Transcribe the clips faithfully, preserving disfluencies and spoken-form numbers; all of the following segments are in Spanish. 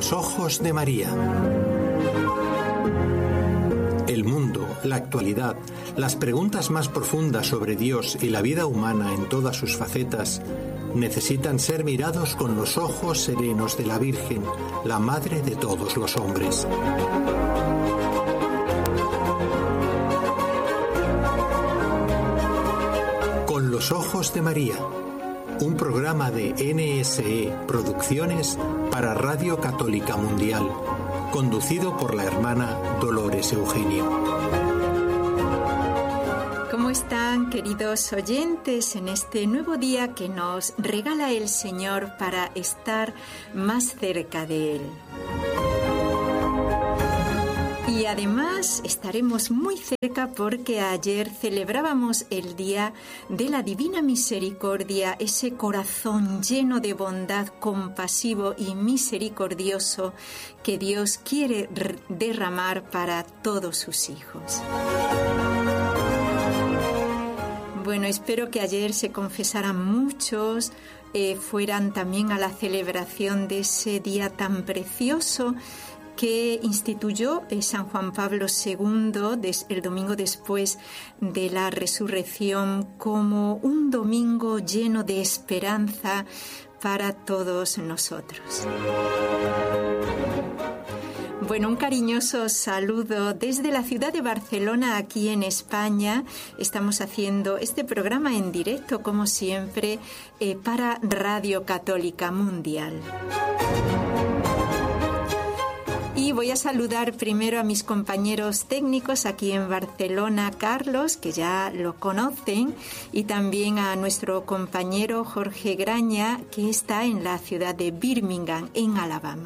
los ojos de María. El mundo, la actualidad, las preguntas más profundas sobre Dios y la vida humana en todas sus facetas necesitan ser mirados con los ojos serenos de la Virgen, la Madre de todos los hombres. Con los ojos de María, un programa de N S E Producciones para Radio Católica Mundial, conducido por la hermana Dolores Eugenio. ¿Cómo están, queridos oyentes, en este nuevo día que nos regala el Señor para estar más cerca de Él? Y además estaremos muy cerca porque ayer celebrábamos el Día de la Divina Misericordia, ese corazón lleno de bondad, compasivo y misericordioso que Dios quiere derramar para todos sus hijos. Bueno, espero que ayer se confesaran muchos, eh, fueran también a la celebración de ese día tan precioso que instituyó San Juan Pablo segundo el domingo después de la resurrección como un domingo lleno de esperanza para todos nosotros. Bueno, un cariñoso saludo desde la ciudad de Barcelona, aquí en España. Estamos haciendo este programa en directo, como siempre, eh, para Radio Católica Mundial. Y voy a saludar primero a mis compañeros técnicos aquí en Barcelona, Carlos, que ya lo conocen, y también a nuestro compañero Jorge Graña, que está en la ciudad de Birmingham, en Alabama.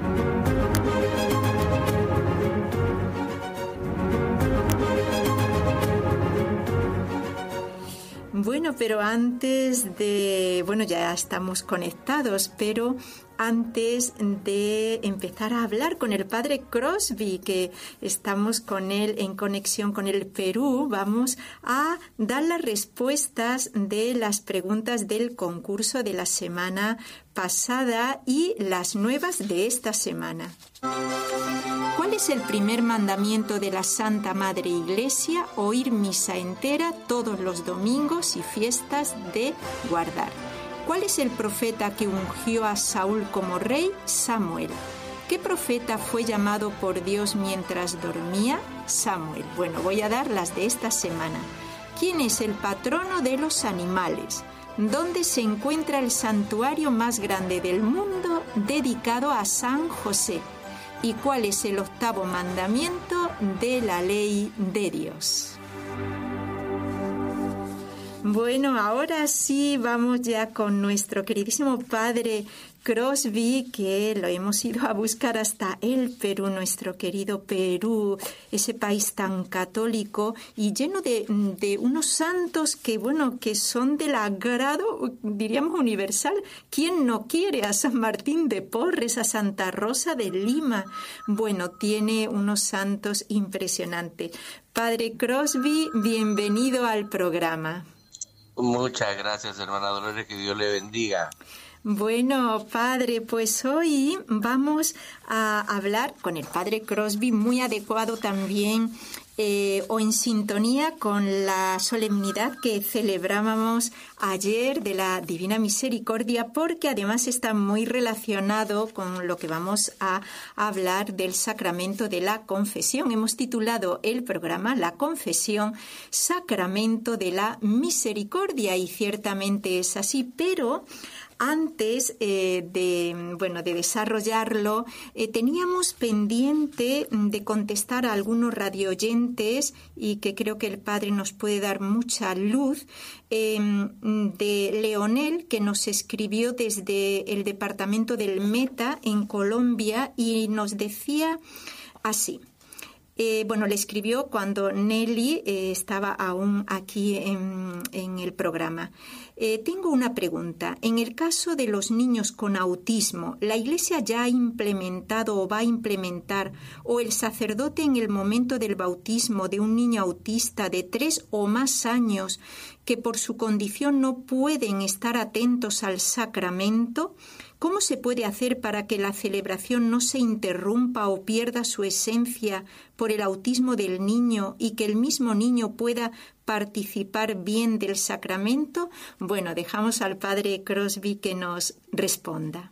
Bueno, pero antes de... Bueno, ya estamos conectados, pero antes de empezar a hablar con el Padre Crosby, que estamos con él en conexión con el Perú, vamos a dar las respuestas de las preguntas del concurso de la semana pasada y las nuevas de esta semana. ¿Cuál es el primer mandamiento de la Santa Madre Iglesia? Oír misa entera todos los domingos y fiestas de guardar. ¿Cuál es el profeta que ungió a Saúl como rey? Samuel. ¿Qué profeta fue llamado por Dios mientras dormía? Samuel. Bueno, voy a dar las de esta semana. ¿Quién es el patrono de los animales? ¿Dónde se encuentra el santuario más grande del mundo dedicado a San José? ¿Y cuál es el octavo mandamiento de la ley de Dios? Bueno, ahora sí vamos ya con nuestro queridísimo Padre Crosby, que lo hemos ido a buscar hasta el Perú, nuestro querido Perú, ese país tan católico y lleno de, de unos santos que, bueno, que son del agrado, diríamos, universal. ¿Quién no quiere a San Martín de Porres, a Santa Rosa de Lima? Bueno, tiene unos santos impresionantes. Padre Crosby, bienvenido al programa. Muchas gracias, hermana Dolores, que Dios le bendiga. Bueno, Padre, pues hoy vamos a hablar con el Padre Crosby, muy adecuado también eh, o en sintonía con la solemnidad que celebrábamos ayer de la Divina Misericordia, porque además está muy relacionado con lo que vamos a hablar del sacramento de la confesión. Hemos titulado el programa La Confesión, Sacramento de la Misericordia, y ciertamente es así, pero antes eh, de, bueno, de desarrollarlo, eh, teníamos pendiente de contestar a algunos radioyentes y que creo que el Padre nos puede dar mucha luz, eh, de Leonel, que nos escribió desde el departamento del Meta en Colombia y nos decía así. Eh, bueno, le escribió cuando Nelly eh, estaba aún aquí en, en el programa. Eh, tengo una pregunta. En el caso de los niños con autismo, ¿la Iglesia ya ha implementado o va a implementar, o el sacerdote en el momento del bautismo de un niño autista de tres o más años que por su condición no pueden estar atentos al sacramento, ¿Cómo se puede hacer para que la celebración no se interrumpa o pierda su esencia por el autismo del niño y que el mismo niño pueda participar bien del sacramento? Bueno, dejamos al padre Crosby que nos responda.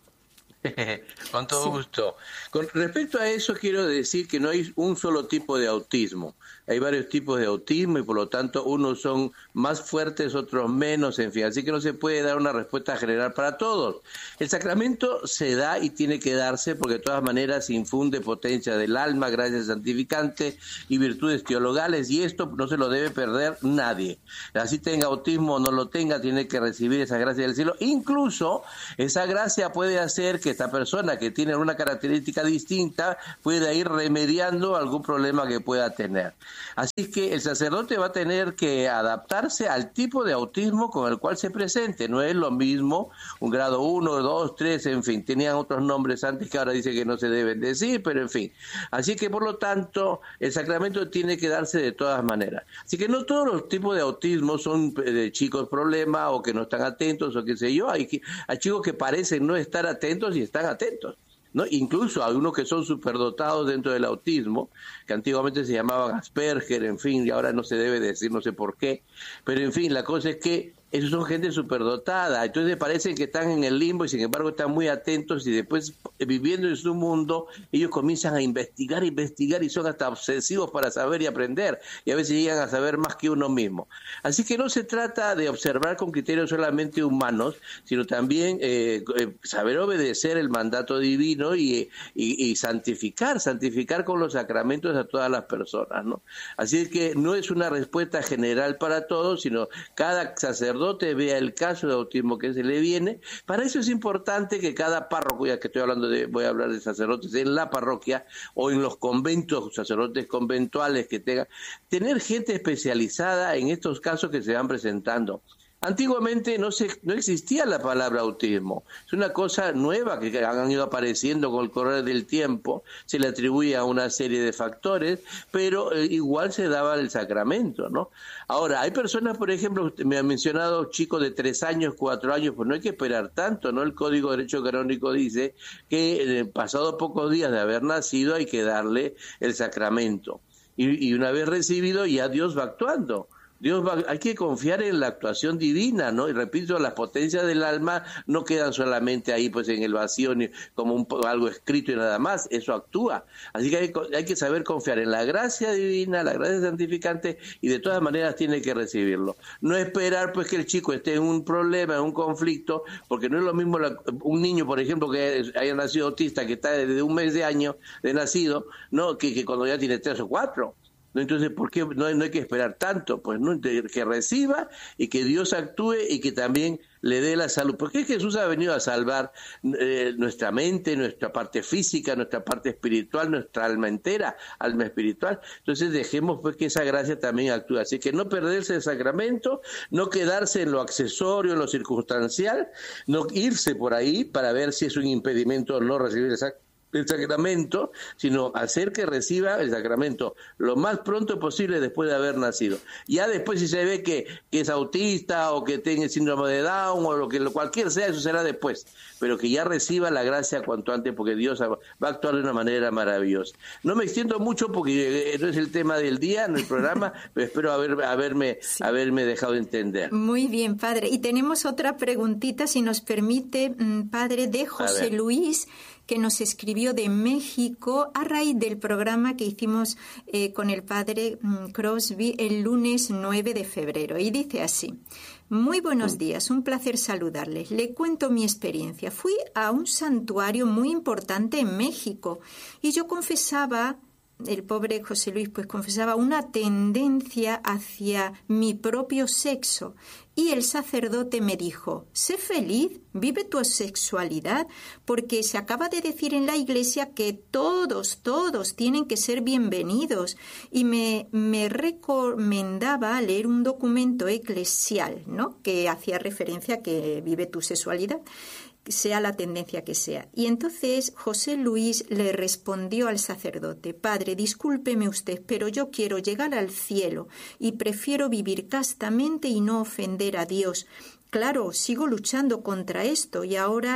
Con todo Sí. gusto. Con respecto a eso, quiero decir que no hay un solo tipo de autismo. Hay varios tipos de autismo y por lo tanto unos son más fuertes, otros menos, en fin. Así que no se puede dar una respuesta general para todos. El sacramento se da y tiene que darse porque de todas maneras infunde potencia del alma, gracia santificante y virtudes teologales, y esto no se lo debe perder nadie. Así tenga autismo o no lo tenga, tiene que recibir esa gracia del cielo. Incluso esa gracia puede hacer que esta persona que tiene una característica distinta pueda ir remediando algún problema que pueda tener. Así que el sacerdote va a tener que adaptarse al tipo de autismo con el cual se presente. No es lo mismo un grado uno, dos, tres, en fin. Tenían otros nombres antes que ahora dice que no se deben decir, pero en fin. Así que por lo tanto el sacramento tiene que darse de todas maneras. Así que no todos los tipos de autismo son de chicos problemas o que no están atentos o qué sé yo. Hay, hay chicos que parecen no estar atentos y están atentos, ¿no? Incluso algunos que son superdotados dentro del autismo, que antiguamente se llamaban Asperger, en fin, y ahora no se debe decir, no sé por qué, pero en fin, la cosa es que esos son gente superdotada, entonces parecen que están en el limbo y sin embargo están muy atentos y después viviendo en su mundo, ellos comienzan a investigar, investigar y son hasta obsesivos para saber y aprender y a veces llegan a saber más que uno mismo. Así que no se trata de observar con criterios solamente humanos, sino también eh, saber obedecer el mandato divino y, y, y santificar, santificar con los sacramentos a todas las personas, ¿no? Así es que no es una respuesta general para todos, sino cada sacerdote vea el caso de autismo que se le viene. Para eso es importante que cada párroco, ya que estoy hablando de, voy a hablar de sacerdotes en la parroquia o en los conventos, sacerdotes conventuales que tengan, tener gente especializada en estos casos que se van presentando. Antiguamente no se, no existía la palabra autismo, es una cosa nueva que han ido apareciendo con el correr del tiempo, se le atribuye a una serie de factores, pero eh, igual se daba el sacramento, ¿no? Ahora, hay personas, por ejemplo, me han mencionado chicos de tres años, cuatro años, pues no hay que esperar tanto, ¿no? El Código de Derecho Canónico dice que eh, pasado pocos días de haber nacido hay que darle el sacramento, y, y una vez recibido ya Dios va actuando. Dios va, hay que confiar en la actuación divina, ¿no? Y repito, las potencias del alma no quedan solamente ahí pues en el vacío ni como un, algo escrito y nada más, eso actúa. Así que hay, hay que saber confiar en la gracia divina, la gracia santificante, y de todas maneras tiene que recibirlo. No esperar pues que el chico esté en un problema, en un conflicto, porque no es lo mismo la, un niño, por ejemplo, que haya nacido autista, que está desde un mes de año de nacido, no que, que cuando ya tiene tres o cuatro. Entonces, ¿por qué no hay, no hay que esperar tanto? Pues no, que reciba y que Dios actúe y que también le dé la salud. Porque Jesús ha venido a salvar eh, nuestra mente, nuestra parte física, nuestra parte espiritual, nuestra alma entera, alma espiritual. Entonces dejemos pues que esa gracia también actúe. Así que no perderse el sacramento, no quedarse en lo accesorio, en lo circunstancial, no irse por ahí para ver si es un impedimento o no recibir el sacramento. el sacramento, sino hacer que reciba el sacramento lo más pronto posible después de haber nacido. Ya después si se ve que, que es autista o que tiene síndrome de Down o lo que lo cualquier sea, eso será después, pero que ya reciba la gracia cuanto antes porque Dios va a actuar de una manera maravillosa. No me extiendo mucho porque no es el tema del día, no el programa, pero espero haber, haberme, sí. haberme dejado entender. Muy bien, padre. Y tenemos otra preguntita, si nos permite, padre, de José Luis, que nos escribió de México a raíz del programa que hicimos eh, con el padre Crosby el lunes nueve de febrero. Y dice así: muy buenos días, un placer saludarles. Le cuento mi experiencia. Fui a un santuario muy importante en México y yo confesaba, el pobre José Luis, pues confesaba una tendencia hacia mi propio sexo. Y el sacerdote me dijo: sé feliz, vive tu sexualidad, porque se acaba de decir en la iglesia que todos, todos tienen que ser bienvenidos. Y me, me recomendaba leer un documento eclesial, ¿no?, que hacía referencia a que vive tu sexualidad, sea la tendencia que sea. Y entonces José Luis le respondió al sacerdote: padre, discúlpeme usted, pero yo quiero llegar al cielo y prefiero vivir castamente y no ofender a Dios. Claro, sigo luchando contra esto y ahora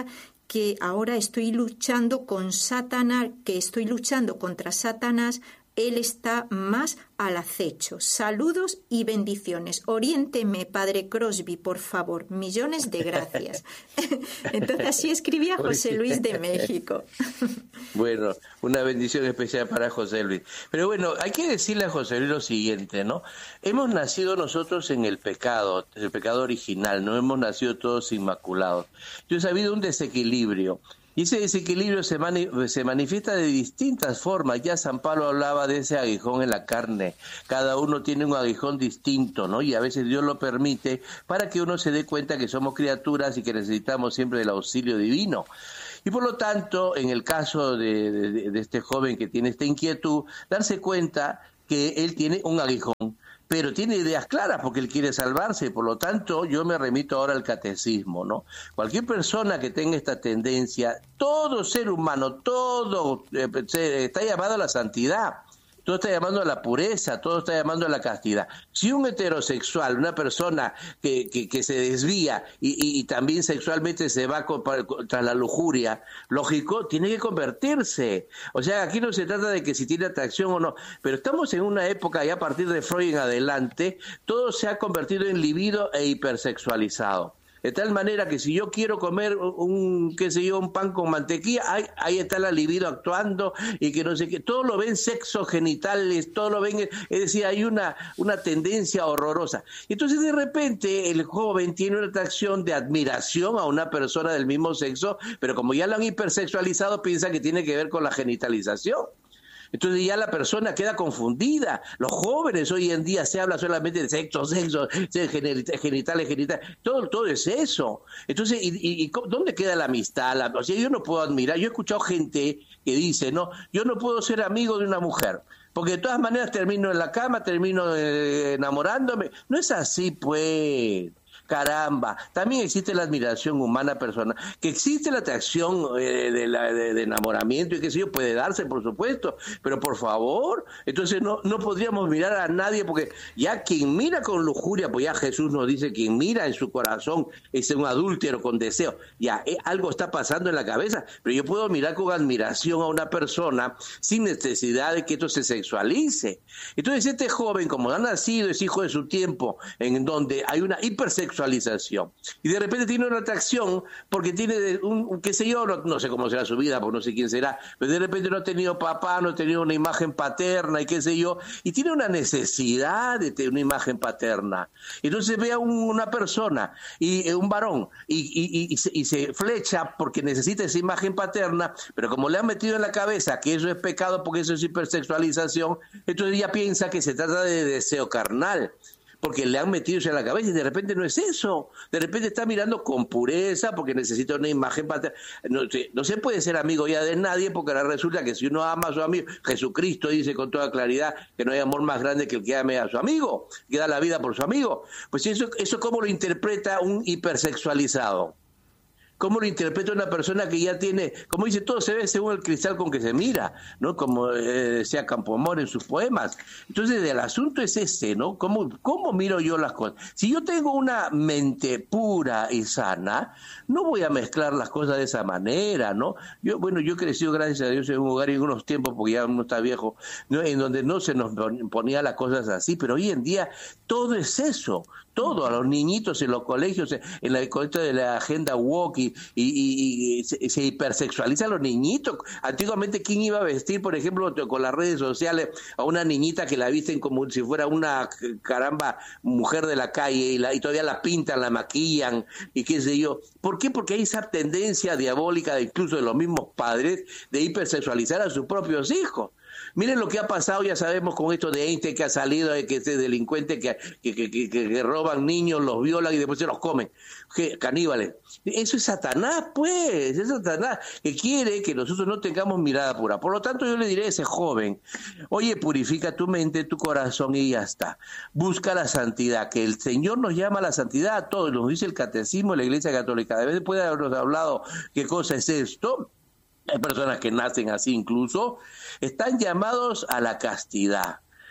que ahora estoy luchando con Satanás, que estoy luchando contra Satanás, él está más al acecho. Saludos y bendiciones. Oriénteme, Padre Crosby, por favor. Millones de gracias. Entonces así escribía José Luis de México. Bueno, una bendición especial para José Luis. Pero bueno, hay que decirle a José Luis lo siguiente, ¿no? Hemos nacido nosotros en el pecado, el pecado original, no hemos nacido todos inmaculados. Entonces ha habido un desequilibrio. Y ese desequilibrio se, mani se manifiesta de distintas formas. Ya San Pablo hablaba de ese aguijón en la carne. Cada uno tiene un aguijón distinto, ¿no? Y a veces Dios lo permite para que uno se dé cuenta que somos criaturas y que necesitamos siempre del auxilio divino. Y por lo tanto, en el caso de, de, de este joven que tiene esta inquietud, darse cuenta que él tiene un aguijón, pero tiene ideas claras porque él quiere salvarse. Por lo tanto, yo me remito ahora al catecismo, ¿no? Cualquier persona que tenga esta tendencia, todo ser humano, todo eh, está llamado a la santidad. Todo está llamando a la pureza, todo está llamando a la castidad. Si un heterosexual, una persona que, que, que se desvía y, y, y también sexualmente se va contra la lujuria, lógico, tiene que convertirse. O sea, aquí no se trata de que si tiene atracción o no, pero estamos en una época, ya a partir de Freud en adelante, todo se ha convertido en libido e hipersexualizado. De tal manera que si yo quiero comer un, qué sé yo, un pan con mantequilla, ahí, ahí está la libido actuando y que no sé qué, todo lo ven sexos genitales, todo lo ven, es decir, hay una, una tendencia horrorosa. Entonces de repente el joven tiene una atracción de admiración a una persona del mismo sexo, pero como ya lo han hipersexualizado, piensa que tiene que ver con la genitalización. Entonces ya la persona queda confundida. Los jóvenes hoy en día se habla solamente de sexo, sexo, genitales, genitales, todo, todo es eso. Entonces, ¿y, y, y dónde queda la amistad? La, o sea, yo no puedo admirar, yo he escuchado gente que dice, no, yo no puedo ser amigo de una mujer, porque de todas maneras termino en la cama, termino eh, enamorándome. No es así, pues. Caramba, también existe la admiración humana personal, que existe la atracción eh, de, la, de, de enamoramiento y qué sé yo, puede darse, por supuesto, pero por favor, entonces no, no podríamos mirar a nadie, porque ya quien mira con lujuria, pues ya Jesús nos dice, quien mira en su corazón es un adúltero con deseo, ya eh, algo está pasando en la cabeza, pero yo puedo mirar con admiración a una persona sin necesidad de que esto se sexualice. Entonces este joven, como ha nacido, es hijo de su tiempo, en donde hay una hipersexualización, y de repente tiene una atracción porque tiene un, un qué sé yo, no, no sé cómo será su vida, porque no sé quién será, pero de repente no ha tenido papá, no ha tenido una imagen paterna y qué sé yo, y tiene una necesidad de tener una imagen paterna. Entonces ve a un, una persona, y eh, un varón, y, y, y, y, se, y se flecha porque necesita esa imagen paterna, pero como le han metido en la cabeza que eso es pecado porque eso es hipersexualización, entonces ella piensa que se trata de deseo carnal, porque le han metido en la cabeza y de repente no es eso. De repente está mirando con pureza porque necesita una imagen paterna. No, no se puede ser amigo ya de nadie porque ahora resulta que si uno ama a su amigo, Jesucristo dice con toda claridad que no hay amor más grande que el que ame a su amigo, que da la vida por su amigo. Pues eso, eso ¿cómo lo interpreta un hipersexualizado? ¿Cómo lo interpreta una persona que ya tiene, como dice, todo se ve según el cristal con que se mira, ¿no? Como eh, decía Campoamor en sus poemas. Entonces, el asunto es ese, ¿no? ¿Cómo, ¿Cómo miro yo las cosas? Si yo tengo una mente pura y sana, no voy a mezclar las cosas de esa manera, ¿no? Yo, bueno, yo he crecido, gracias a Dios, en un hogar en unos tiempos, porque ya uno está viejo, ¿no? En donde no se nos ponía las cosas así, pero hoy en día todo es eso. Todo, a los niñitos en los colegios, en la colecta de la agenda woke y, y, y, y se, se hipersexualiza a los niñitos. Antiguamente, ¿quién iba a vestir, por ejemplo, con las redes sociales a una niñita que la visten como si fuera una, caramba, mujer de la calle y, la, y todavía la pintan, la maquillan y qué sé yo? ¿Por qué? Porque hay esa tendencia diabólica de incluso de los mismos padres de hipersexualizar a sus propios hijos. Miren lo que ha pasado, ya sabemos, con esto de Einstein que ha salido, de que este delincuente que, que, que, que, que roban niños, los violan y después se los comen, que, caníbales. Eso es Satanás, pues, es Satanás, que quiere que nosotros no tengamos mirada pura. Por lo tanto, yo le diré a ese joven, oye, purifica tu mente, tu corazón y ya está. Busca la santidad, que el Señor nos llama a la santidad a todos, nos dice el Catecismo de la Iglesia Católica. A veces puede habernos hablado qué cosa es esto. Hay personas que nacen así incluso, están llamados a la castidad.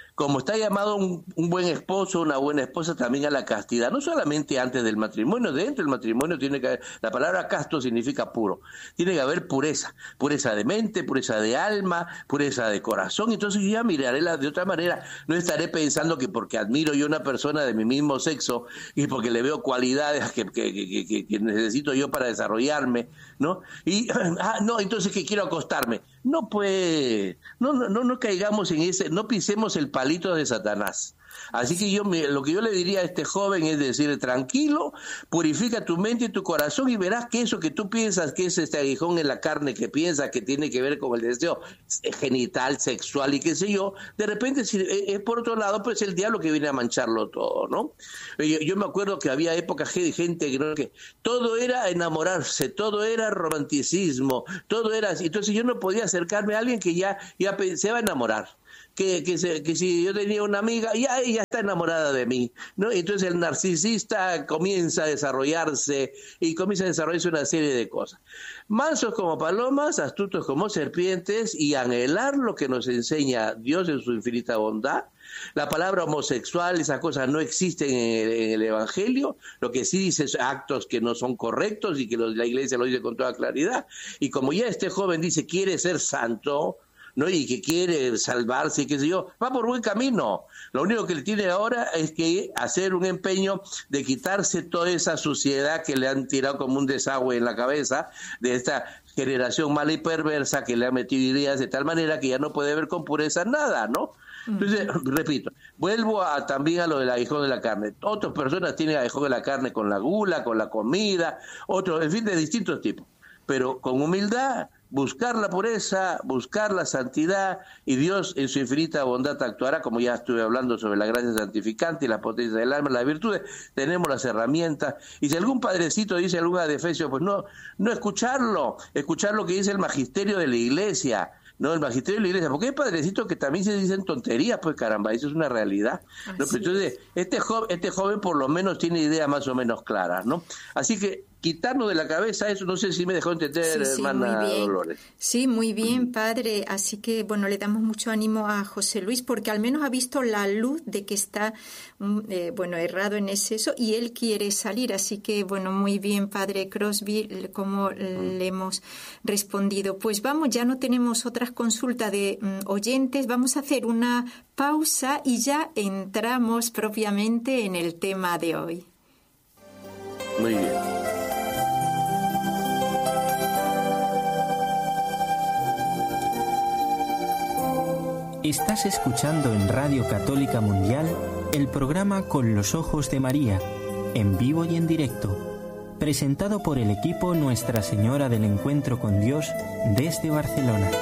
como está llamado un, un buen esposo, una buena esposa, también a la castidad, no solamente antes del matrimonio, dentro del matrimonio tiene que haber, la palabra casto significa puro, tiene que haber pureza, pureza de mente, pureza de alma, pureza de corazón. Entonces yo ya miraré la, de otra manera, no estaré pensando que porque admiro yo a una persona de mi mismo sexo y porque le veo cualidades que, que, que, que, que necesito yo para desarrollarme, ¿no? Y, ah, no, entonces que quiero acostarme. No, pues, no, no, no, no caigamos en ese, no pisemos el palito de Satanás. Así que yo me, lo que yo le diría a este joven es decir, tranquilo, purifica tu mente y tu corazón y verás que eso que tú piensas que es este aguijón en la carne, que piensa que tiene que ver con el deseo genital, sexual y qué sé yo, de repente si es por otro lado, pues el diablo que viene a mancharlo todo, ¿no? Yo, yo me acuerdo que había épocas de gente que, ¿no? que todo era enamorarse, todo era romanticismo, todo era así. Entonces yo no podía acercarme a alguien que ya, ya se va a enamorar. Que, que, se, que si yo tenía una amiga, ya ella está enamorada de mí, ¿no? Entonces el narcisista comienza a desarrollarse y comienza a desarrollarse una serie de cosas. Mansos como palomas, astutos como serpientes y anhelar lo que nos enseña Dios en su infinita bondad. La palabra homosexual, esas cosas no existen en el, en el Evangelio, lo que sí dice es actos que no son correctos y que los, la Iglesia lo dice con toda claridad. Y como ya este joven dice quiere ser santo, ¿no? Y que quiere salvarse, qué sé yo, va por buen camino. Lo único que le tiene ahora es que hacer un empeño de quitarse toda esa suciedad que le han tirado como un desagüe en la cabeza de esta generación mala y perversa que le ha metido ideas de tal manera que ya no puede ver con pureza nada, ¿no? Entonces, uh-huh. repito, vuelvo a, también a lo del aguijón de la carne. Otras personas tienen aguijón de la carne con la gula, con la comida, otros, en fin, de distintos tipos. Pero con humildad, buscar la pureza, buscar la santidad, y Dios en su infinita bondad actuará, como ya estuve hablando sobre la gracia santificante y la potencia del alma, las virtudes, tenemos las herramientas, y si algún padrecito dice alguna de Efesios, pues no, no escucharlo, escuchar lo que dice el magisterio de la iglesia, no, el magisterio de la iglesia, porque hay padrecitos que también se dicen tonterías, pues caramba, eso es una realidad, ¿no? Pero entonces, este joven, este joven por lo menos tiene ideas más o menos claras, ¿no? Así que quitarnos de la cabeza eso, no sé si me dejó entender, sí, sí, hermana Dolores. Sí, muy bien, padre. Así que, bueno, le damos mucho ánimo a José Luis, porque al menos ha visto la luz de que está, eh, bueno, errado en exceso y él quiere salir. Así que, bueno, muy bien, padre Crosby, como mm. le hemos respondido. Pues vamos, ya no tenemos otras consultas de mm, oyentes. Vamos a hacer una pausa y ya entramos propiamente en el tema de hoy. Muy bien. Estás escuchando en Radio Católica Mundial el programa Con los Ojos de María, en vivo y en directo, presentado por el equipo Nuestra Señora del Encuentro con Dios desde Barcelona.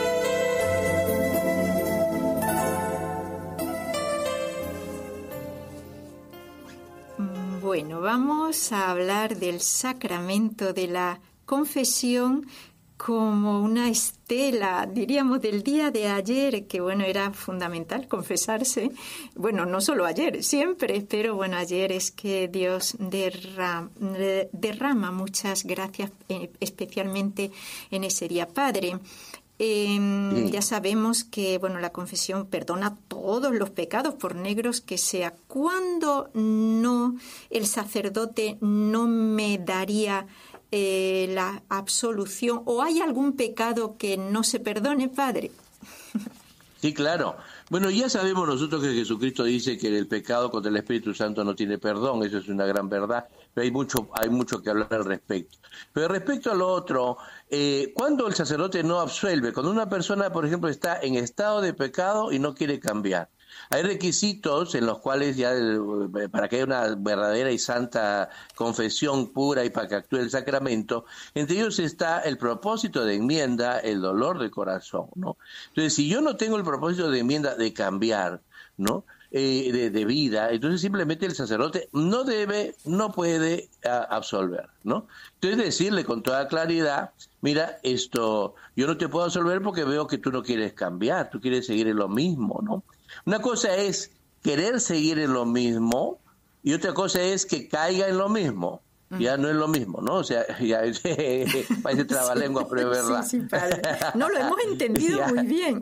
Bueno, vamos a hablar del sacramento de la confesión como una estela, diríamos, del día de ayer, que bueno, era fundamental confesarse. Bueno, no solo ayer, siempre, pero bueno, ayer es que Dios derrama, derrama muchas gracias, eh, especialmente en ese día. Padre, eh, sí. ya sabemos que bueno, la confesión perdona todos los pecados, por negros que sea. ¿Cuándo no el sacerdote no me daría Eh, la absolución, o hay algún pecado que no se perdone, padre? Sí, claro. Bueno, ya sabemos nosotros que Jesucristo dice que el pecado contra el Espíritu Santo no tiene perdón, eso es una gran verdad, pero hay mucho, hay mucho que hablar al respecto. Pero respecto a lo otro, eh, cuando el sacerdote no absuelve, cuando una persona, por ejemplo, está en estado de pecado y no quiere cambiar, hay requisitos en los cuales ya para que haya una verdadera y santa confesión pura y para que actúe el sacramento, entre ellos está el propósito de enmienda, el dolor de corazón, ¿no? Entonces, si yo no tengo el propósito de enmienda de cambiar, ¿no? Eh, de, de vida, entonces simplemente el sacerdote no debe, no puede a, absolver, ¿no? Entonces decirle con toda claridad, mira, esto, yo no te puedo absolver porque veo que tú no quieres cambiar, tú quieres seguir en lo mismo, ¿no? Una cosa es querer seguir en lo mismo y otra cosa es que caiga en lo mismo. Ya no es lo mismo, ¿no? O sea, ya parece trabalengua, pero es verdad. Sí, sí, padre. No, lo hemos entendido muy bien.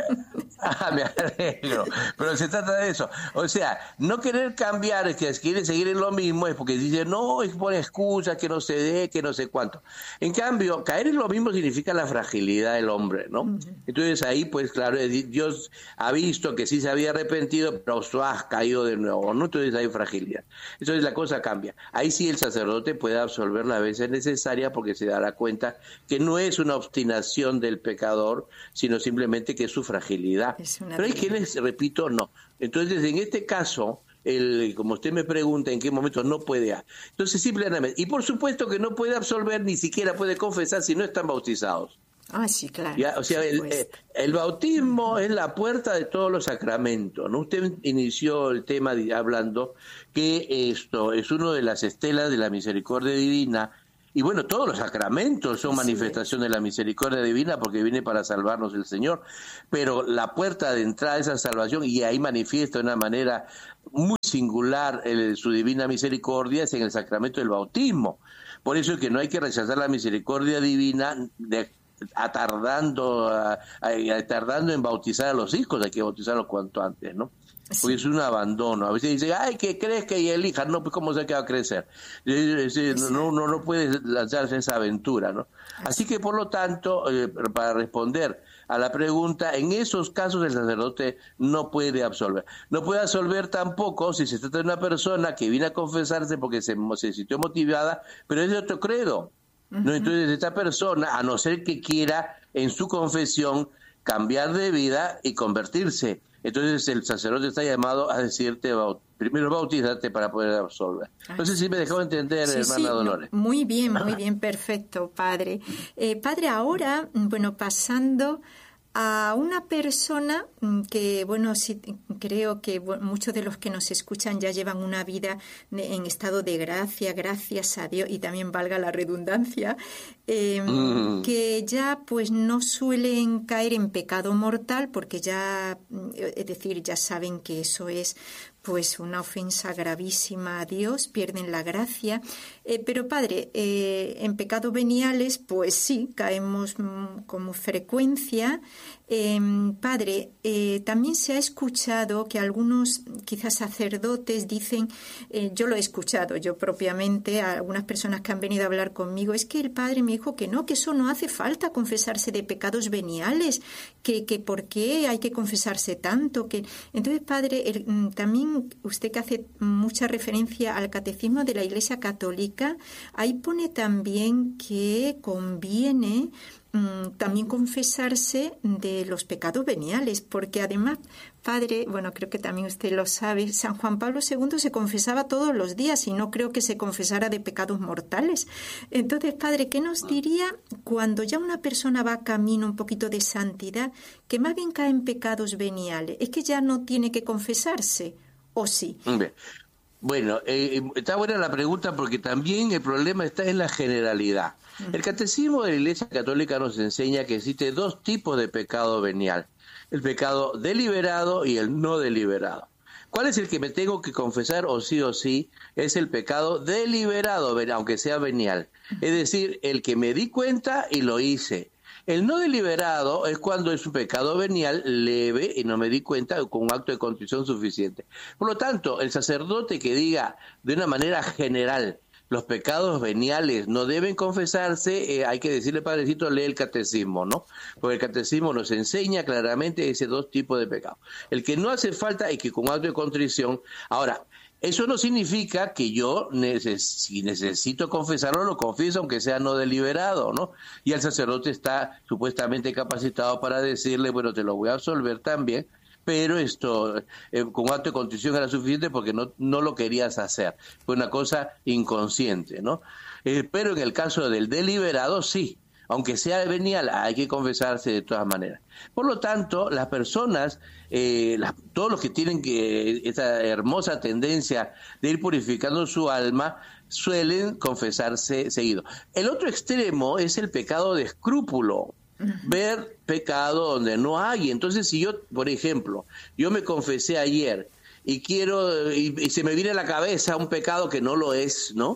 Ah, me alegro. Pero se trata de eso. O sea, no querer cambiar, es que quiere seguir en lo mismo, es porque dice, no, es por excusa, que no se dé, que no sé cuánto. En cambio, caer en lo mismo significa la fragilidad del hombre, ¿no? Uh-huh. Entonces ahí, pues claro, Dios ha visto que sí se había arrepentido, pero tú has caído de nuevo, ¿no? Entonces hay fragilidad. Entonces la cosa cambia. Ahí sí el sacerdote puede absolver las veces necesarias porque se dará cuenta que no es una obstinación del pecador, sino simplemente que es su fragilidad. Es Pero hay quienes, repito, no. Entonces, en este caso, el, como usted me pregunta en qué momento no puede. Entonces, simplemente, y por supuesto que no puede absolver, ni siquiera puede confesar si no están bautizados. Ah, sí, claro. Ya, o sea, el, el, el bautismo es la puerta de todos los sacramentos, ¿no? Usted inició el tema de, hablando que esto es uno de las estelas de la misericordia divina. Y bueno, todos los sacramentos son sí, manifestación de la misericordia divina porque viene para salvarnos el Señor. Pero la puerta de entrada a esa salvación, y ahí manifiesta de una manera muy singular el, su divina misericordia, es en el sacramento del bautismo. Por eso es que no hay que rechazar la misericordia divina de atardando a, a, a, tardando en bautizar a los hijos, hay que bautizarlos cuanto antes, ¿no? Sí. Porque es un abandono. A veces dice, ay, que crezca y elija, no, pues cómo se va a crecer. No, no, no puede lanzarse esa aventura, ¿no? Así que por lo tanto, eh, para responder a la pregunta, en esos casos el sacerdote no puede absolver. No puede absolver tampoco si se trata de una persona que viene a confesarse porque se, se sintió motivada, pero es de otro credo. No, entonces esta persona, a no ser que quiera en su confesión cambiar de vida y convertirse, entonces el sacerdote está llamado a decirte, primero bautízate para poder absolver. No sé si me dejó entender, sí, hermana sí, Dolores. No, muy bien, muy bien, perfecto, padre. Eh, padre, ahora, bueno, pasando a una persona que, bueno, sí, creo que bueno, muchos de los que nos escuchan ya llevan una vida en estado de gracia, gracias a Dios, y también valga la redundancia, eh, mm. que ya pues no suelen caer en pecado mortal porque ya, es decir, ya saben que eso es pues una ofensa gravísima a Dios, pierden la gracia. Eh, pero padre, eh, en pecados veniales, pues sí, caemos mm, con frecuencia. Eh, padre, eh, también se ha escuchado que algunos, quizás sacerdotes, dicen, eh, yo lo he escuchado yo propiamente, a algunas personas que han venido a hablar conmigo, es que el padre me dijo que no, que eso no hace falta confesarse de pecados veniales, que, que por qué hay que confesarse tanto. Que Entonces, padre, el, también usted que hace mucha referencia al catecismo de la Iglesia Católica, ahí pone también que conviene mmm, también confesarse de los pecados veniales, porque además, padre, bueno, creo que también usted lo sabe, San Juan Pablo segundo se confesaba todos los días y no creo que se confesara de pecados mortales. Entonces, padre, ¿qué nos diría cuando ya una persona va camino un poquito de santidad, que más bien cae en pecados veniales? ¿Es que ya no tiene que confesarse? ¿O sí? Bueno, eh, está buena la pregunta porque también el problema está en la generalidad. Uh-huh. El catecismo de la Iglesia Católica nos enseña que existe dos tipos de pecado venial. El pecado deliberado y el no deliberado. ¿Cuál es el que me tengo que confesar o sí o sí? Es el pecado deliberado, aunque sea venial. Es decir, el que me di cuenta y lo hice. El no deliberado es cuando es un pecado venial leve y no me di cuenta con un acto de contrición suficiente. Por lo tanto, el sacerdote que diga de una manera general los pecados veniales no deben confesarse, eh, hay que decirle, padrecito, lee el catecismo, ¿no? Porque el catecismo nos enseña claramente ese dos tipos de pecados. El que no hace falta y que con acto de contrición. Ahora, eso no significa que yo, neces- si necesito confesarlo, lo confieso, aunque sea no deliberado, ¿no? Y el sacerdote está supuestamente capacitado para decirle, bueno, te lo voy a absolver también, pero esto, eh, con acto de contrición era suficiente porque no, no lo querías hacer. Fue una cosa inconsciente, ¿no? Eh, pero en el caso del deliberado, sí. Aunque sea venial, hay que confesarse de todas maneras. Por lo tanto, las personas, eh, las, todos los que tienen que esta hermosa tendencia de ir purificando su alma, suelen confesarse seguido. El otro extremo es el pecado de escrúpulo, uh-huh. ver pecado donde no hay. Entonces, si yo, por ejemplo, yo me confesé ayer y quiero y, y se me viene a la cabeza un pecado que no lo es, ¿no?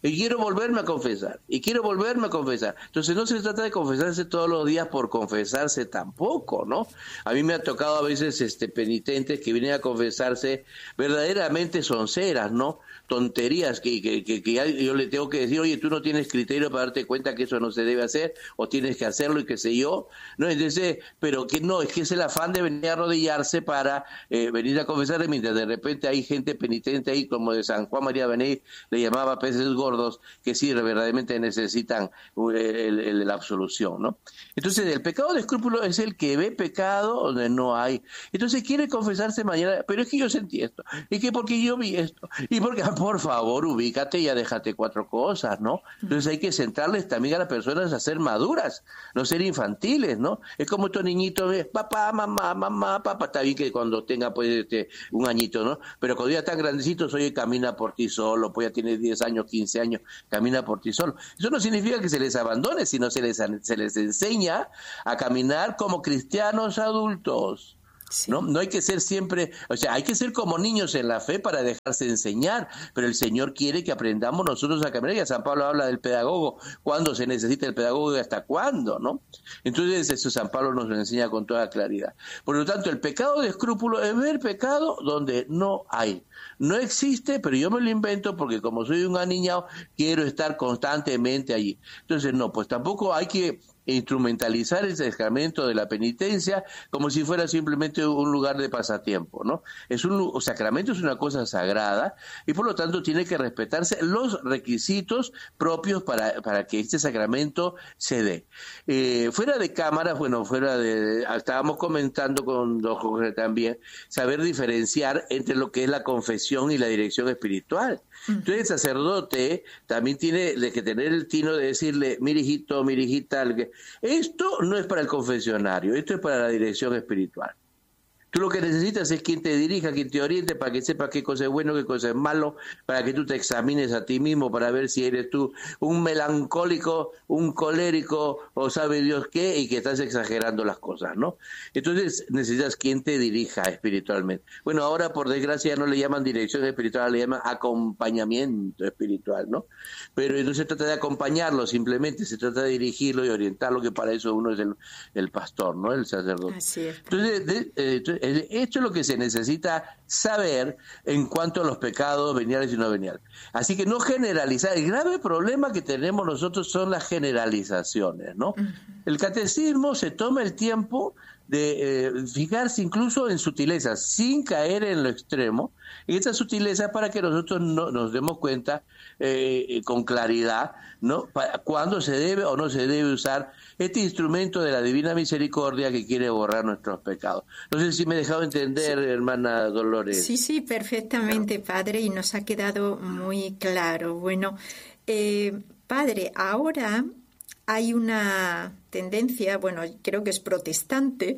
y quiero volverme a confesar, y quiero volverme a confesar. Entonces no se trata de confesarse todos los días por confesarse tampoco, ¿no? A mí me ha tocado a veces este penitentes que vienen a confesarse verdaderamente sonceras, ¿no? Tonterías que, que, que, que yo le tengo que decir, oye, tú no tienes criterio para darte cuenta que eso no se debe hacer, o tienes que hacerlo y qué sé yo, ¿no? Entonces, pero que no, es que es el afán de venir a arrodillarse para eh, venir a confesar, mientras de repente hay gente penitente ahí, como de San Juan María Benet, le llamaba peces gordos, que sí, verdaderamente necesitan el, el, la absolución, ¿no? Entonces, el pecado de escrúpulo es el que ve pecado donde no hay. Entonces, quiere confesarse mañana, pero es que yo sentí esto, y que porque yo vi esto, y porque, por favor, ubícate y ya déjate cuatro cosas, ¿no? Entonces hay que centrarles también a las personas a ser maduras, no ser infantiles, ¿no? Es como estos niñitos, papá, mamá, mamá, papá, está bien que cuando tenga pues este, un añito, ¿no? Pero cuando ya tan grandecitos, oye, camina por ti solo, pues ya tienes diez años, quince años, camina por ti solo. Eso no significa que se les abandone, sino se les, se les enseña a caminar como cristianos adultos. Sí. ¿No? No hay que ser siempre, o sea, hay que ser como niños en la fe para dejarse enseñar, pero el Señor quiere que aprendamos nosotros a caminar, y San Pablo habla del pedagogo, cuándo se necesita el pedagogo y hasta cuándo, ¿no? Entonces eso San Pablo nos lo enseña con toda claridad. Por lo tanto, el pecado de escrúpulo es ver pecado donde no hay. No existe, pero yo me lo invento porque como soy un aniñado, quiero estar constantemente allí. Entonces, no, pues tampoco hay que instrumentalizar el sacramento de la penitencia como si fuera simplemente un lugar de pasatiempo, ¿no? Es un, un sacramento es una cosa sagrada y por lo tanto tiene que respetarse los requisitos propios para, para que este sacramento se dé. Eh, fuera de cámara, bueno, fuera de, estábamos comentando con don Jorge también, saber diferenciar entre lo que es la confesión y la dirección espiritual. Entonces el sacerdote también tiene que tener el tino de decirle, mire hijito, mire hijita, esto no es para el confesionario, esto es para la dirección espiritual. Tú lo que necesitas es quien te dirija, quien te oriente para que sepas qué cosa es bueno, qué cosa es malo, para que tú te examines a ti mismo, para ver si eres tú un melancólico, un colérico o sabe Dios qué, y que estás exagerando las cosas, ¿no? Entonces necesitas quien te dirija espiritualmente. Bueno, ahora por desgracia no le llaman dirección espiritual, le llaman acompañamiento espiritual, ¿no? Pero no se trata de acompañarlo, simplemente se trata de dirigirlo y orientarlo, que para eso uno es el, el pastor, ¿no? El sacerdote. Así es. Entonces, de, eh, entonces esto es lo que se necesita saber en cuanto a los pecados veniales y no veniales. Así que no generalizar. El grave problema que tenemos nosotros son las generalizaciones, ¿no? Uh-huh. El catecismo se toma el tiempo de eh, fijarse incluso en sutilezas, sin caer en lo extremo, y estas sutilezas para que nosotros no, nos demos cuenta eh, con claridad, ¿no? Para, cuándo se debe o no se debe usar este instrumento de la Divina Misericordia que quiere borrar nuestros pecados. No sé si me he dejado entender, sí. Hermana Dolores. Sí, sí, perfectamente, Padre, y nos ha quedado muy claro. Bueno, eh, Padre, ahora hay una tendencia, bueno, creo que es protestante,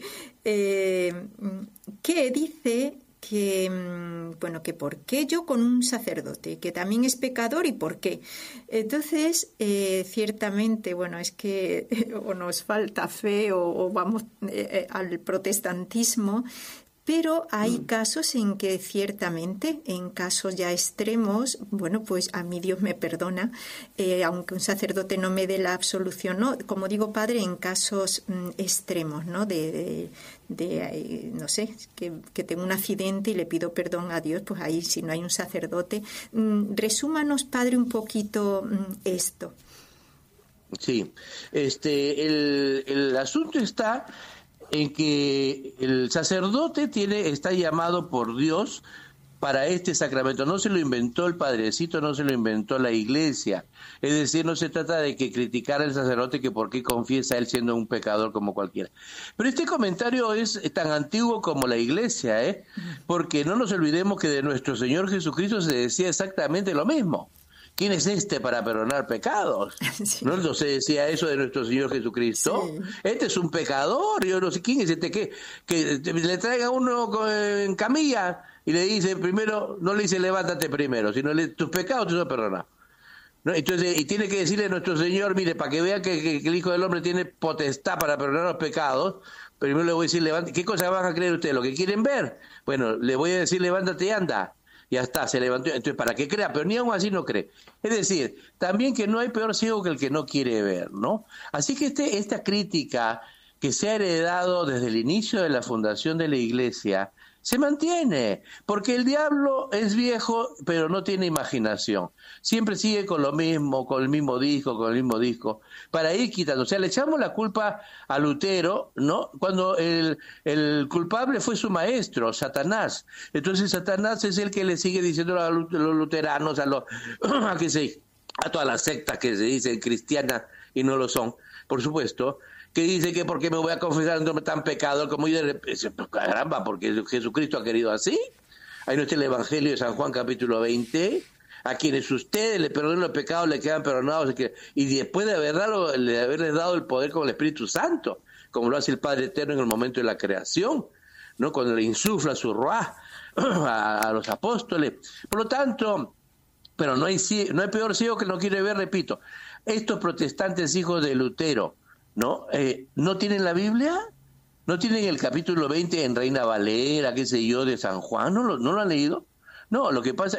eh, que dice que, bueno, que por qué yo con un sacerdote, que también es pecador y por qué. Entonces, eh, ciertamente, bueno, es que eh, o nos falta fe o, o vamos eh, al protestantismo. Pero hay casos en que ciertamente, en casos ya extremos, bueno, pues a mí Dios me perdona, eh, aunque un sacerdote no me dé la absolución, ¿no? Como digo, Padre, en casos mm, extremos, ¿no? De, de, de eh, no sé, que, que tengo un accidente y le pido perdón a Dios, pues ahí si no hay un sacerdote. Mm, resúmanos, Padre, un poquito mm, esto. Sí, este, el, el asunto está en que el sacerdote tiene está llamado por Dios para este sacramento. No se lo inventó el padrecito, no se lo inventó la iglesia. Es decir, no se trata de que criticar al sacerdote que por qué confiesa él siendo un pecador como cualquiera. Pero este comentario es tan antiguo como la iglesia, ¿eh? Porque no nos olvidemos que de nuestro Señor Jesucristo se decía exactamente lo mismo. ¿Quién es este para perdonar pecados? Sí. ¿No? ¿No se decía eso de nuestro Señor Jesucristo? Sí. Este es un pecador, yo no sé quién es este, que, que le traiga uno en camilla y le dice primero, no le dice levántate primero, sino le, tus pecados te son perdonados. ¿No? Entonces, y tiene que decirle a nuestro Señor, mire, para que vea que, que, que el Hijo del Hombre tiene potestad para perdonar los pecados, primero le voy a decir, levántate. ¿Qué cosa van a creer ustedes? ¿Lo que quieren ver? Bueno, le voy a decir, levántate y anda. ya está, se levantó, entonces para que crea, pero ni aún así no cree. Es decir, también que no hay peor ciego que el que no quiere ver, ¿no? Así que este, esta crítica que se ha heredado desde el inicio de la fundación de la Iglesia se mantiene, porque el diablo es viejo, pero no tiene imaginación. Siempre sigue con lo mismo, con el mismo disco, con el mismo disco, para ir quitando. O sea, le echamos la culpa a Lutero, ¿no? Cuando el, el culpable fue su maestro, Satanás. Entonces Satanás es el que le sigue diciendo a los luteranos, a, los, a, que se, a todas las sectas que se dicen cristianas y no lo son, por supuesto, que dice que porque me voy a confesar no me tan pecador como yo, caramba, porque Jesucristo ha querido así. Ahí no está el Evangelio de San Juan capítulo veinte, a quienes ustedes le perdonen los pecados le quedan perdonados, y después de, haber dado, de haberles dado el poder con el Espíritu Santo, como lo hace el Padre Eterno en el momento de la creación, ¿no? Cuando le insufla su ruá a, a los apóstoles. Por lo tanto, pero no hay, no hay peor ciego que no quiere ver, repito. Estos protestantes hijos de Lutero, ¿no? Eh, ¿No tienen la Biblia? ¿No tienen el capítulo veinte en Reina Valera, qué sé yo, de San Juan? ¿No lo, no lo han leído? No, lo que pasa,